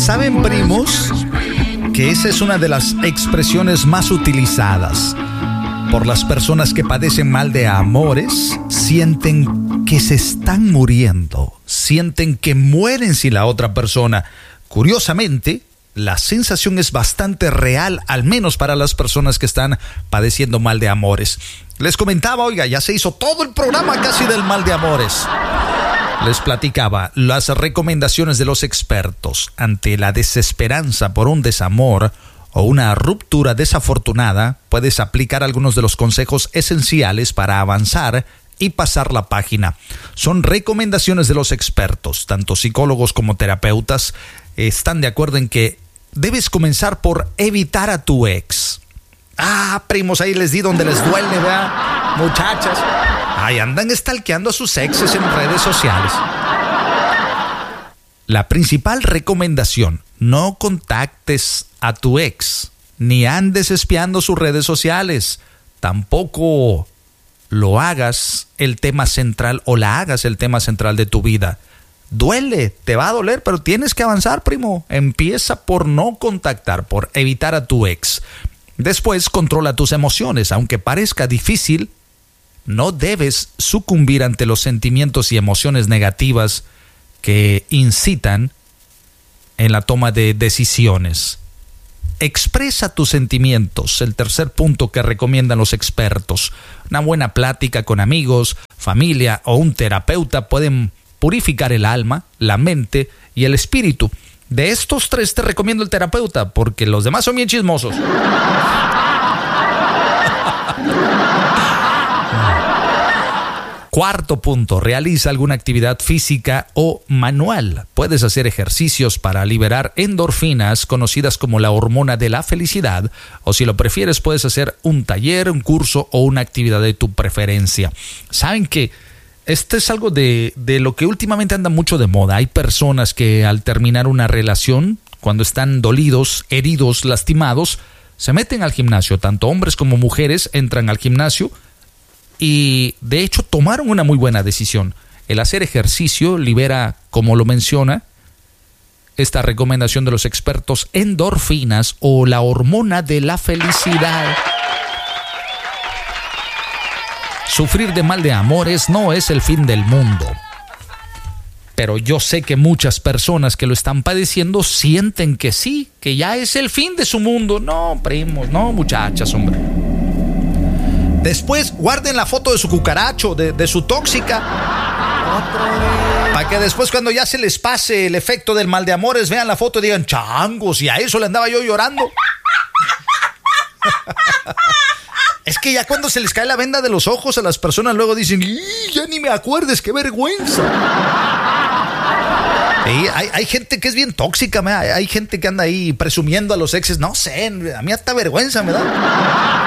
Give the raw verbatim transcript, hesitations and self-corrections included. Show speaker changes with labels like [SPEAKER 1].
[SPEAKER 1] ¿Saben, primos, que esa es una de las expresiones más utilizadas por las personas que padecen mal de amores? Sienten que se están muriendo, sienten que mueren sin la otra persona. Curiosamente, la sensación es bastante real, al menos para las personas que están padeciendo mal de amores. Les comentaba, oiga, ya se hizo todo el programa casi del mal de amores. Les platicaba las recomendaciones de los expertos ante la desesperanza por un desamor o una ruptura desafortunada. Puedes aplicar algunos de los consejos esenciales para avanzar y pasar la página. Son recomendaciones de los expertos, tanto psicólogos como terapeutas están de acuerdo en que debes comenzar por evitar a tu ex. Ah, primos, ahí les di donde les duele, ¿verdad? Muchachas. Ay, andan stalkeando a sus exes en redes sociales. La principal recomendación: no contactes a tu ex, ni andes espiando sus redes sociales. Tampoco lo hagas el tema central o la hagas el tema central de tu vida. Duele, te va a doler, pero tienes que avanzar, primo. Empieza por no contactar, por evitar a tu ex. Después, controla tus emociones. Aunque parezca difícil, no debes sucumbir ante los sentimientos y emociones negativas que incitan en la toma de decisiones. Expresa tus sentimientos, el tercer punto que recomiendan los expertos. Una buena plática con amigos, familia o un terapeuta pueden purificar el alma, la mente y el espíritu. De estos tres te recomiendo el terapeuta, porque los demás son bien chismosos. Cuarto punto: realiza alguna actividad física o manual. Puedes hacer ejercicios para liberar endorfinas, conocidas como la hormona de la felicidad, o si lo prefieres puedes hacer un taller, un curso o una actividad de tu preferencia. ¿Saben qué? Este es algo de, de lo que últimamente anda mucho de moda. Hay personas que al terminar una relación, cuando están dolidos, heridos, lastimados, se meten al gimnasio. Tanto hombres como mujeres entran al gimnasio y de hecho tomaron una muy buena decisión. El hacer ejercicio libera, como lo menciona esta recomendación de los expertos, endorfinas o la hormona de la felicidad. Sufrir de mal de amores no es el fin del mundo. Pero yo sé que muchas personas que lo están padeciendo sienten que sí, que ya es el fin de su mundo. No, primos, no, muchachas, hombre. Después guarden la foto de su cucaracho, de, de su tóxica. Para que después, cuando ya se les pase el efecto del mal de amores, vean la foto y digan: changos, y a eso le andaba yo llorando. Es que ya cuando se les cae la venda de los ojos a las personas, luego dicen: ya ni me acuerdes, qué vergüenza. Y hay, hay gente que es bien tóxica, hay, hay gente que anda ahí presumiendo a los exes. No sé, a mí hasta vergüenza me da.